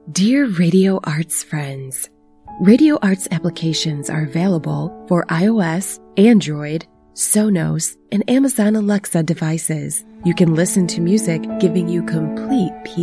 Dear Radio Arts friends, Radio Arts applications are available for iOS, Android, Sonos, and Amazon Alexa devices. You can listen to music, giving you complete peace